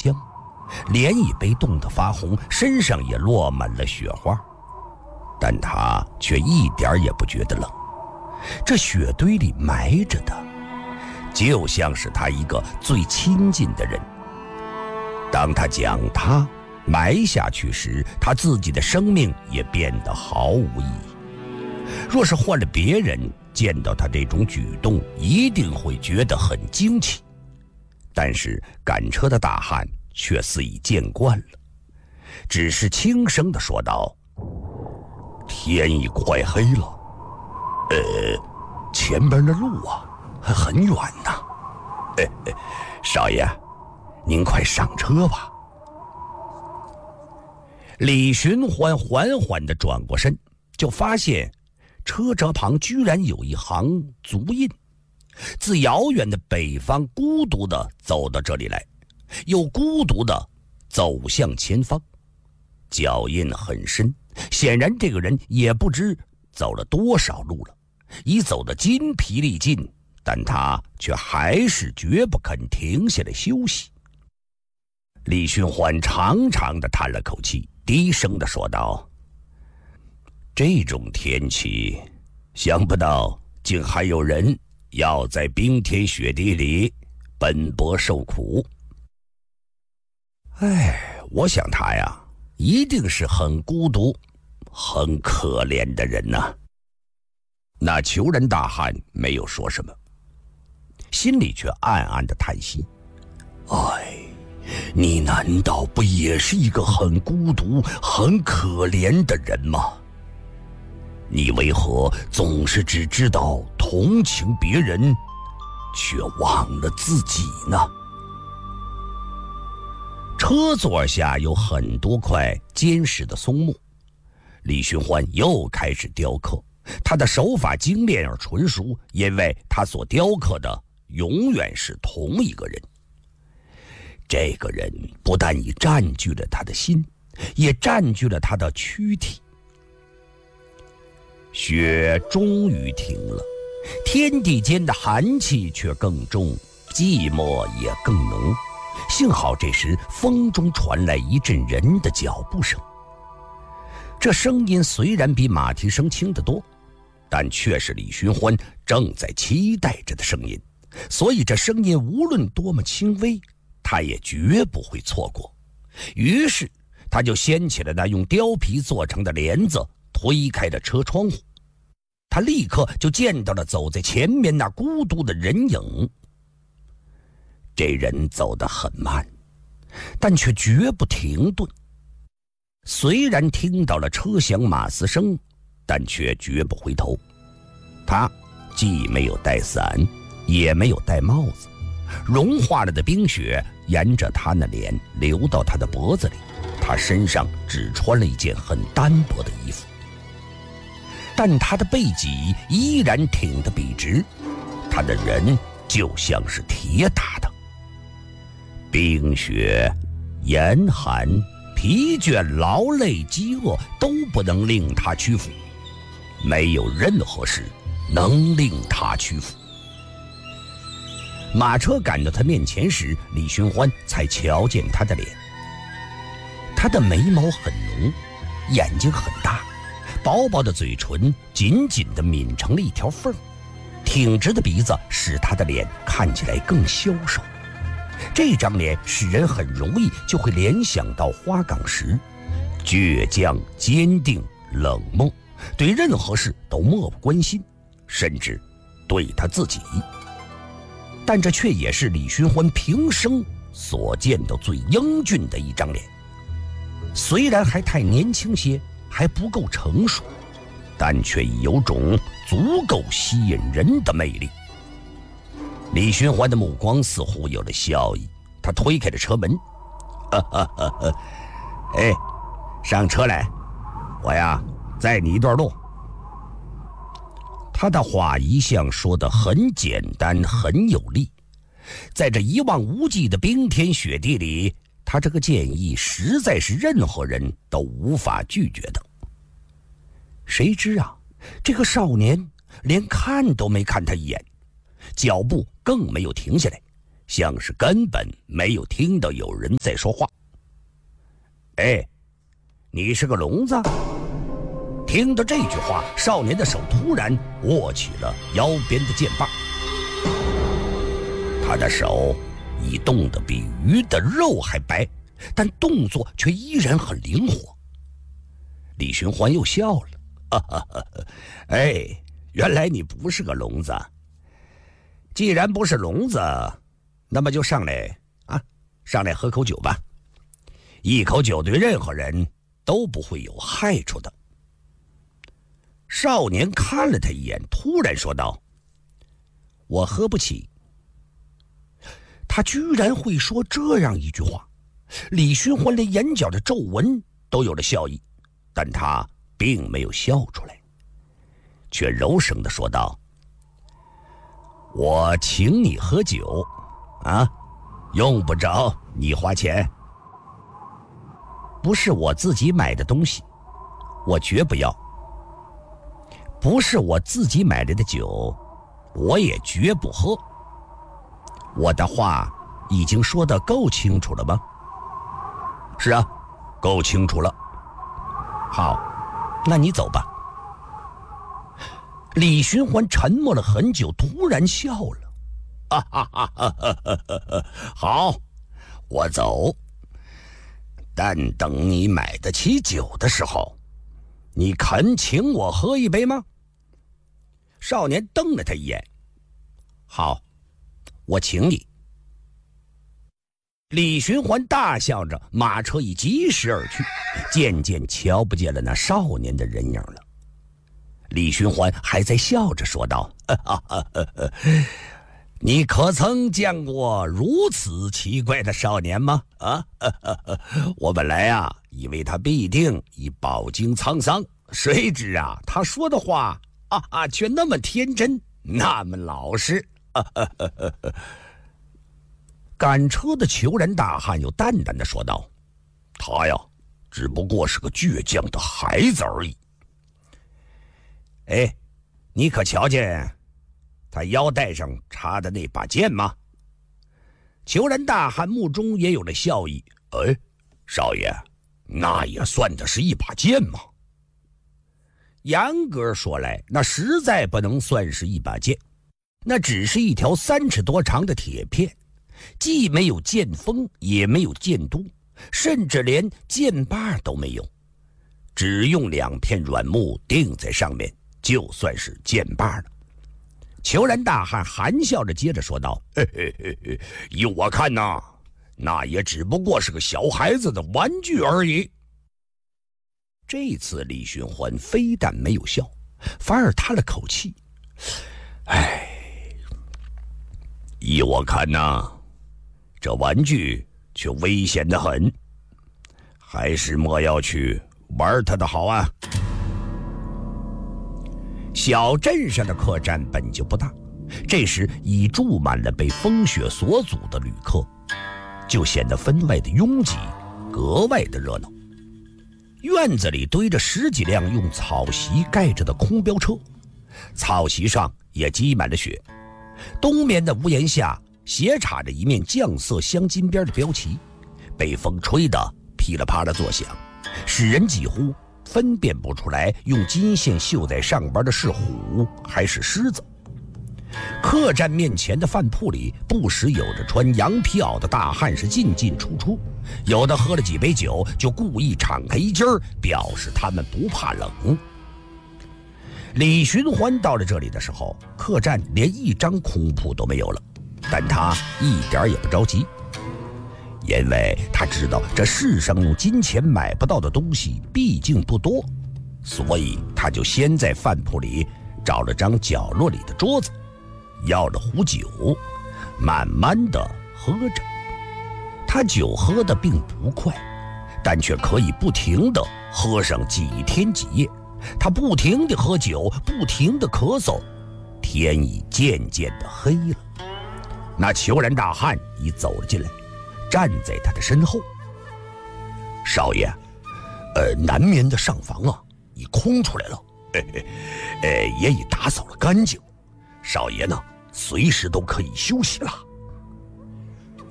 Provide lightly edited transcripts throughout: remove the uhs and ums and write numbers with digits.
僵，脸已被冻得发红，身上也落满了雪花，但他却一点也不觉得冷。这雪堆里埋着的，就像是他一个最亲近的人。当他将他埋下去时，他自己的生命也变得毫无意义。若是换了别人，见到他这种举动，一定会觉得很惊奇。但是赶车的大汉却似已见惯了，只是轻声地说道：“天已快黑了，前边的路啊还很远呢。少爷，您快上车吧。”李寻欢缓缓地转过身，就发现车辙旁居然有一行足印，自遥远的北方孤独地走到这里来，又孤独地走向前方。脚印很深，显然这个人也不知走了多少路了，已走得筋疲力尽，但他却还是绝不肯停下来休息。李寻欢长长地叹了口气，低声地说道：“这种天气，想不到竟还有人要在冰天雪地里奔波受苦。我想他呀，一定是很孤独、很可怜的人呐。”那求人大汉没有说什么，心里却暗暗地叹息：“你难道不也是一个很孤独、很可怜的人吗？你为何总是只知道同情别人，却忘了自己呢？”车座下有很多块坚实的松木，李寻欢又开始雕刻，他的手法精炼而纯熟，因为他所雕刻的永远是同一个人。这个人不但已占据了他的心，也占据了他的躯体。雪终于停了，天地间的寒气却更重，寂寞也更浓。幸好这时风中传来一阵人的脚步声，这声音虽然比马蹄声轻得多，但却是李寻欢正在期待着的声音，所以这声音无论多么轻微，他也绝不会错过。于是他就掀起了那用貂皮做成的帘子，推开了车窗户。他立刻就见到了走在前面那孤独的人影。这人走得很慢，但却绝不停顿。虽然听到了车响马嘶声，但却绝不回头。他既没有带伞，也没有戴帽子，融化了的冰雪沿着他那脸流到他的脖子里，他身上只穿了一件很单薄的衣服，但他的背脊依然挺得笔直，他的人就像是铁打的。冰雪、严寒、疲倦、劳累、饥饿都不能令他屈服，没有任何事能令他屈服。马车赶到他面前时，李寻欢才瞧见他的脸。他的眉毛很浓，眼睛很大，薄薄的嘴唇紧紧地抿成了一条缝，挺直的鼻子使他的脸看起来更消瘦。这张脸使人很容易就会联想到花岗石，倔强、坚定、冷漠，对任何事都漠不关心，甚至对他自己。但这却也是李寻欢平生所见到最英俊的一张脸。虽然还太年轻些，还不够成熟，但却已有种足够吸引人的魅力。李寻欢的目光似乎有了笑意，他推开了车门。上车来，我呀载你一段路。他的话一向说得很简单，很有力，在这一望无际的冰天雪地里，他这个建议实在是任何人都无法拒绝的。谁知啊，这个少年连看都没看他一眼，脚步更没有停下来， 像是根本没有听到有人在说话。哎，你是个聋子？听到这句话，少年的手突然握起了腰边的剑把，他的手已冻得比鱼的肉还白，但动作却依然很灵活。李寻欢又笑了，哈哈哈！哎，原来你不是个聋子。既然不是聋子，那么就上来喝口酒吧。一口酒对任何人都不会有害处的。少年看了他一眼，突然说道：“我喝不起。”他居然会说这样一句话，李寻欢连眼角的皱纹都有了笑意，但他并没有笑出来，却柔声地说道：“我请你喝酒，用不着你花钱。不是我自己买的东西，我绝不要。不是我自己买来的酒，我也绝不喝。我的话已经说得够清楚了吗？”“是啊，够清楚了。”“好，那你走吧。”李寻欢沉默了很久，突然笑了：“好，我走。但等你买得起酒的时候，你肯请我喝一杯吗？”少年瞪了他一眼：“好，我请你。”李寻欢大笑着，马车已疾驶而去，渐渐瞧不见了那少年的人影了。李寻欢还在笑着说道：“你可曾见过如此奇怪的少年吗？我本来以为他必定已饱经沧桑，谁知他说的话却那么天真，那么老实。”赶车的虬髯大汉又淡淡的说道：“他只不过是个倔强的孩子而已。哎，你可瞧见他腰带上插的那把剑吗？”虬髯大汉目中也有了笑意：“哎，少爷，那也算得是一把剑吗？”严格说来，那实在不能算是一把剑，那只是一条3尺多长的铁片，既没有剑锋，也没有剑督，甚至连剑把都没有，只用2片软木钉在上面，就算是剑把了。虬髯大汉含笑着接着说道：“依我看那也只不过是个小孩子的玩具而已。”这次李寻欢非但没有笑，反而叹了口气：“哎，依我看这玩具却危险得很，还是莫要去玩它的好啊。”小镇上的客栈本就不大，这时已住满了被风雪所阻的旅客，就显得分外的拥挤，格外的热闹。院子里堆着10几辆用草席盖着的空标车，草席上也积满了雪，东面的屋檐下斜插着一面酱色镶金边的标旗，被风吹得噼里啪啦作响，使人几乎分辨不出来用金线绣在上边的是虎还是狮子。客栈面前的饭铺里，不时有着穿羊皮袄的大汉是进进出出，有的喝了几杯酒就故意敞开衣襟儿，表示他们不怕冷。李寻欢到了这里的时候，客栈连一张空铺都没有了，但他一点也不着急，因为他知道这世上用金钱买不到的东西毕竟不多，所以他就先在饭铺里找了张角落里的桌子，要了壶酒，慢慢的喝着。他酒喝得并不快，但却可以不停的喝上几天几夜。他不停地喝酒，不停地咳嗽，天已渐渐的黑了。那虬髯大汉已走了进来，站在他的身后。少爷，南面的上房已空出来了，也已打扫了干净，少爷呢随时都可以休息了。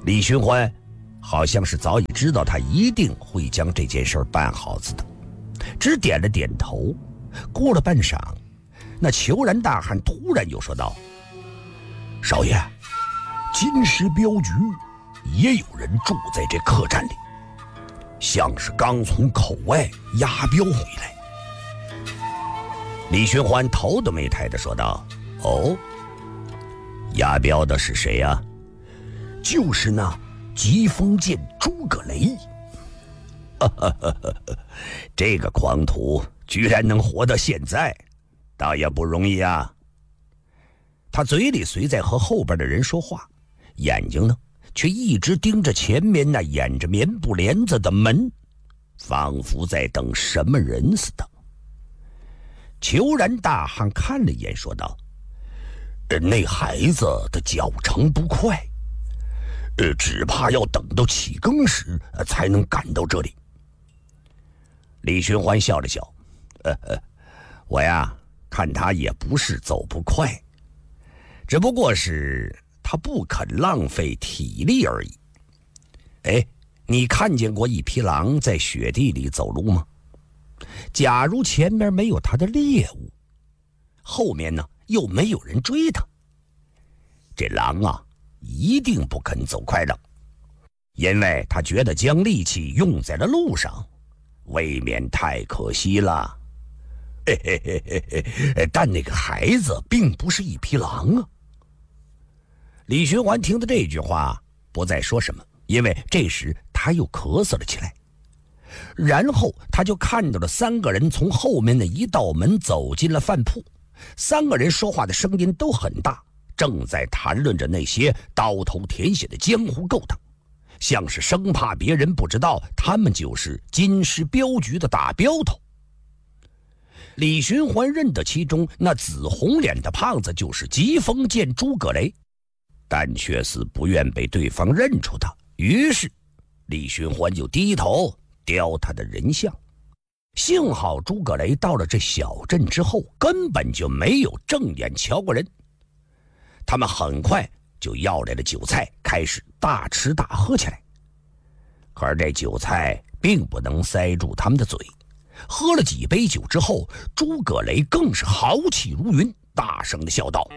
李寻欢好像是早已知道他一定会将这件事办好似的，只点了点头。过了半晌，那虬髯大汉突然又说道：“少爷，金石镖局也有人住在这客栈里，像是刚从口外押镖回来。”李寻欢头都没抬地说道：“哦，押镖的是谁呀？”“就是那疾风剑诸葛雷。”这个狂徒居然能活到现在，倒也不容易啊。他嘴里虽在和后边的人说话，眼睛呢却一直盯着前面那掩着棉布帘子的门，仿佛在等什么人似的。虬髯大汉看了一眼，说道：“那孩子的脚程不快，只怕要等到起更时才能赶到这里。”李寻欢笑了笑：“我呀，看他也不是走不快，只不过是他不肯浪费体力而已。哎，你看见过一匹狼在雪地里走路吗？假如前面没有他的猎物，后面呢又没有人追他，这狼啊一定不肯走快了，因为他觉得将力气用在了路上，未免太可惜了。但那个孩子并不是一匹狼啊。”李寻欢听到这句话，不再说什么，因为这时他又咳嗽了起来。然后他就看到了3个人从后面的一道门走进了饭铺，3个人说话的声音都很大，正在谈论着那些刀头舔血的江湖勾当，像是生怕别人不知道他们就是金石镖局的大镖头。李寻欢认得其中那紫红脸的胖子就是疾风剑诸葛雷，但却似不愿被对方认出他，于是李寻欢就低头雕他的人像。幸好诸葛雷到了这小镇之后根本就没有正眼瞧过人，他们很快就要来了酒菜，开始大吃大喝起来。可是这酒菜并不能塞住他们的嘴，喝了几杯酒之后，诸葛雷更是豪气如云，大声地笑道：“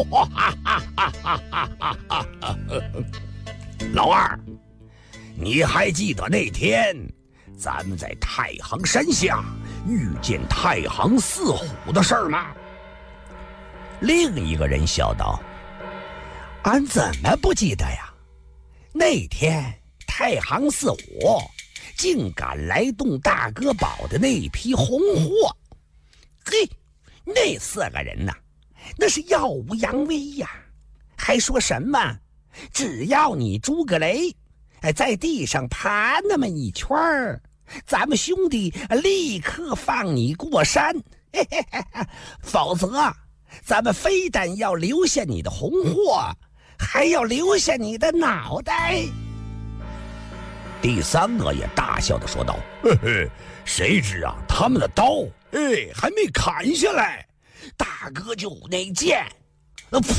老二，你还记得那天咱们在太行山下遇见太行四虎的事儿吗？”另一个人笑道：“俺怎么不记得呀？那天太行四虎竟敢来动大哥堡的那批红货，嘿，那4个人呐，那是耀武扬威呀，还说什么只要你诸葛雷在地上爬那么一圈儿，咱们兄弟立刻放你过山，否则咱们非但要留下你的红货，还要留下你的脑袋。”第3个也大笑地说道：“谁知啊，他们的刀还没砍下来，大哥就那剑噗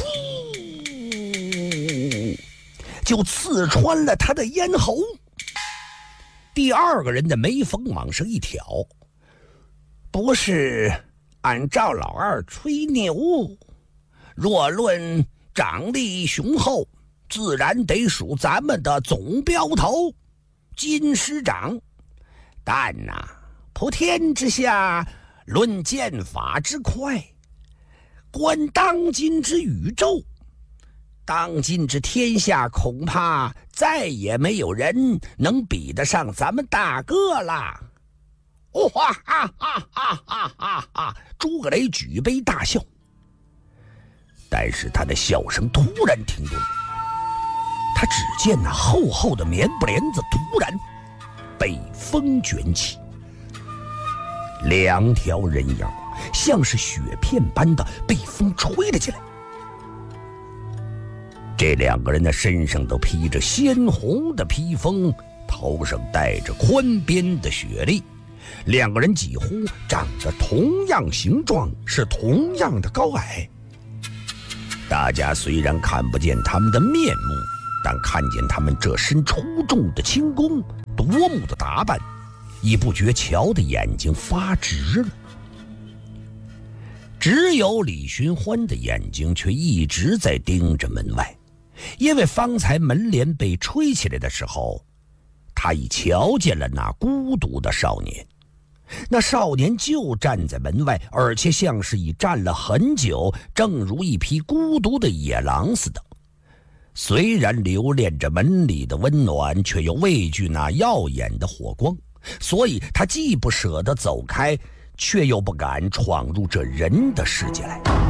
就刺穿了他的咽喉。”第2个人的眉峰往上一挑：“不是按赵老二吹牛，若论长力雄厚，自然得数咱们的总镖头金师长，但普天之下，论剑法之快，观当今之宇宙，当今之天下，恐怕再也没有人能比得上咱们大哥了。”哇哈哈哈哈哈哈！诸葛雷举杯大笑，但是他的笑声突然停顿了。他只见那厚厚的棉布帘子突然被风卷起，2条人影像是雪片般的被风吹了起来。这2个人的身上都披着鲜红的披风，头上戴着宽边的雪笠，2个人几乎长着同样形状，是同样的高矮。大家虽然看不见他们的面目， 但看见他们这身出众的轻功，夺目的打扮，已不觉瞧的眼睛发直了。只有李寻欢的眼睛却一直在盯着门外，因为方才门帘被吹起来的时候，他已瞧见了那孤独的少年。那少年就站在门外，而且像是已站了很久，正如一匹孤独的野狼似的。虽然留恋着门里的温暖，却又畏惧那耀眼的火光，所以他既不舍得走开，却又不敢闯入这人的世界来。